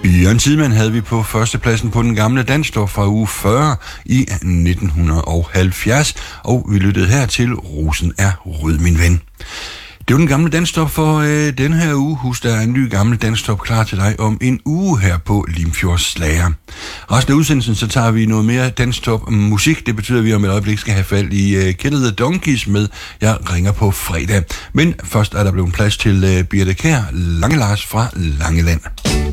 Jørgen Tidemand havde vi på førstepladsen på den gamle danstop fra uge 40 i 1970, og vi lyttede her til Rosen er rød, min ven. Det var den gamle danstop for den her uge. Husk, der er en ny gammel danstop klar til dig om en uge her på Limfjords Slager. Resten af udsendelsen, så tager vi noget mere danstop musik. Det betyder, at vi om et øjeblik skal have fald i Kid the Donkeys med Jeg ringer på fredag. Men først er der blevet plads til Birte Kjær, Lange Lars fra Langeland.